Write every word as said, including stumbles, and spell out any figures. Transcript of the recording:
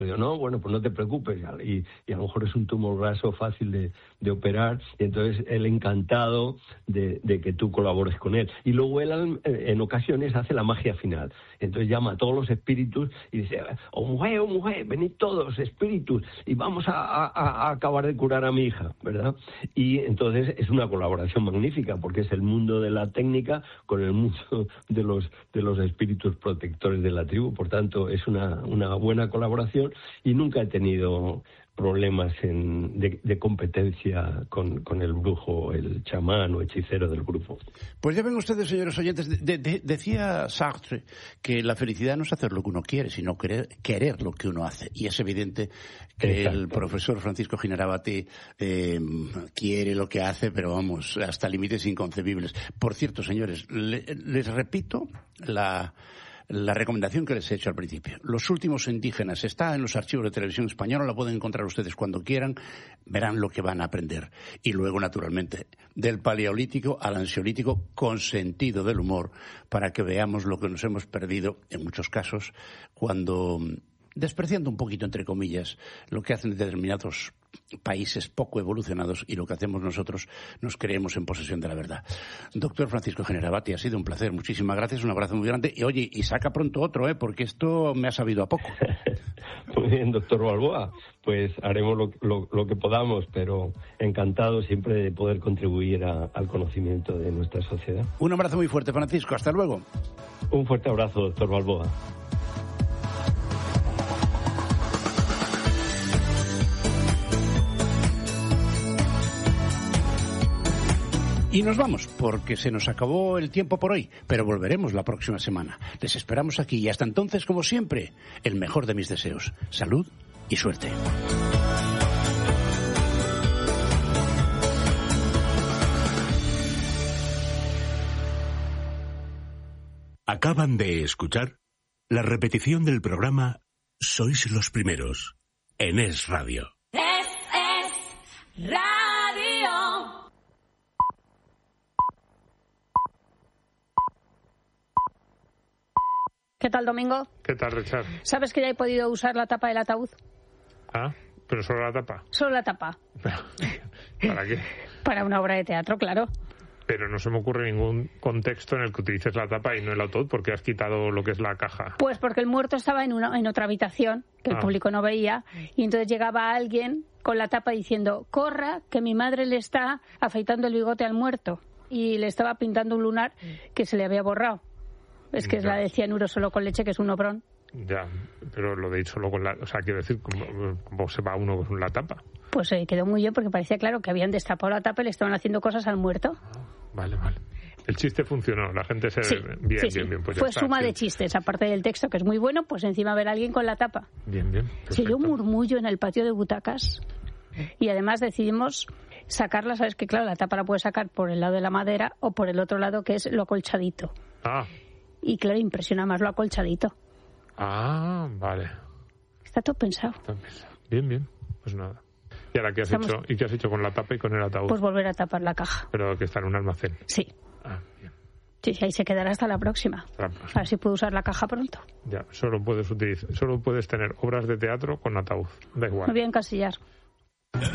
Digo, no, bueno, pues no te preocupes, y, y a lo mejor es un tumor graso fácil de, de operar, y entonces él encantado de, de que tú colabores con él. Y luego él en ocasiones hace la magia final, entonces llama a todos los espíritus y dice, oh mujer, oh mujer, venid todos, espíritus, y vamos a, a, a acabar de curar a mi hija, ¿verdad? Y entonces es una colaboración magnífica, porque es el mundo de la técnica con el mundo de los, de los espíritus protectores de la tribu, por tanto es una, una buena colaboración. Y nunca he tenido problemas en, de, de competencia con, con el brujo, el chamán o hechicero del grupo. Pues ya ven ustedes, señores oyentes, de, de, decía Sartre que la felicidad no es hacer lo que uno quiere, sino querer, querer lo que uno hace. Y es evidente que Exacto. el profesor Francisco Giner Abate eh, quiere lo que hace, pero vamos, hasta límites inconcebibles. Por cierto, señores, le, les repito la... la recomendación que les he hecho al principio. Los últimos indígenas está en los archivos de Televisión Española, la pueden encontrar ustedes cuando quieran, verán lo que van a aprender. Y luego, naturalmente, del paleolítico al ansiolítico con sentido del humor, para que veamos lo que nos hemos perdido, en muchos casos, cuando, despreciando un poquito, entre comillas, lo que hacen determinados países poco evolucionados y lo que hacemos nosotros, nos creemos en posesión de la verdad. Doctor Francisco Giner Abate, ha sido un placer, muchísimas gracias, un abrazo muy grande, y oye, y saca pronto otro, ¿eh? Porque esto me ha sabido a poco. Muy bien, doctor Balboa, pues haremos lo, lo, lo que podamos, pero encantado siempre de poder contribuir a, al conocimiento de nuestra sociedad. Un abrazo muy fuerte, Francisco, hasta luego. Un fuerte abrazo, doctor Balboa. Y nos vamos, porque se nos acabó el tiempo por hoy, pero volveremos la próxima semana. Les esperamos aquí y hasta entonces, como siempre, el mejor de mis deseos. Salud y suerte. Acaban de escuchar la repetición del programa Sois los Primeros, en Es Radio. Es, es Radio. ¿Qué tal, Domingo? ¿Qué tal, Richard? ¿Sabes que ya he podido usar la tapa del ataúd? Ah, pero solo la tapa. Solo la tapa. ¿Para qué? Para una obra de teatro, claro. Pero no se me ocurre ningún contexto en el que utilices la tapa y no el ataúd, porque has quitado lo que es la caja. Pues porque el muerto estaba en, una, en otra habitación, que el ah. público no veía, y entonces llegaba alguien con la tapa diciendo, corra, que mi madre le está afeitando el bigote al muerto. Y le estaba pintando un lunar que se le había borrado. Es que ya. Es la de cianuro solo con leche, que es un obrón. Ya, pero lo de ir solo con la... O sea, quiero decir, ¿cómo, cómo se va uno con la tapa? Pues eh, quedó muy bien, porque parecía claro que habían destapado la tapa y le estaban haciendo cosas al muerto. Ah, vale, vale. El chiste funcionó, la gente se... Sí, bien, sí, bien, sí. bien. Pues Fue está, suma sí. de chistes, aparte del texto, que es muy bueno, pues encima ver a alguien con la tapa. Bien, bien. Perfecto. Se oyó un murmullo en el patio de butacas y además decidimos sacarla, sabes que claro, la tapa la puedes sacar por el lado de la madera o por el otro lado, que es lo acolchadito. Ah. Y claro, impresiona más lo acolchadito. Ah, vale. Está todo pensado. Está pensado. Bien, bien. Pues nada. ¿Y ahora qué has Estamos... hecho? ¿Y qué has hecho con la tapa y con el ataúd? Pues volver a tapar la caja. Pero que está en un almacén. Sí. Ah, bien. Sí, ahí se quedará hasta la próxima. Hasta la próxima. A ver si puedo usar la caja pronto. Ya, solo puedes utilizar, solo puedes tener obras de teatro con ataúd. Da igual. Me voy a encasillar.